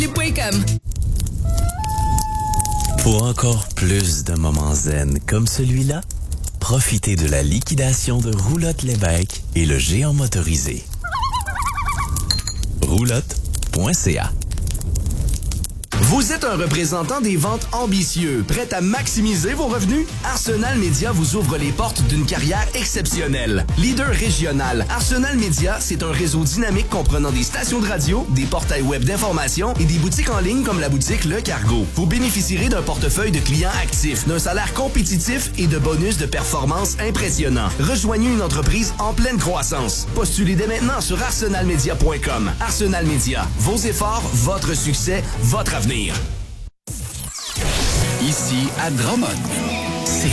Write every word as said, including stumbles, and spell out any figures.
Jeep point com. Pour encore plus de moments zen comme celui-là, profitez de la liquidation de Roulotte Lévesque et le géant motorisé. roulotte point c a. Vous êtes un représentant des ventes ambitieux, prêt à maximiser vos revenus? Arsenal Media vous ouvre les portes d'une carrière exceptionnelle. Leader régional, Arsenal Media, c'est un réseau dynamique comprenant des stations de radio, des portails web d'information et des boutiques en ligne comme la boutique Le Cargo. Vous bénéficierez d'un portefeuille de clients actifs, d'un salaire compétitif et de bonus de performance impressionnants. Rejoignez une entreprise en pleine croissance. Postulez dès maintenant sur arsenal media point com. Arsenal Media, vos efforts, votre succès, votre avenir. Ici à Drummond, c'est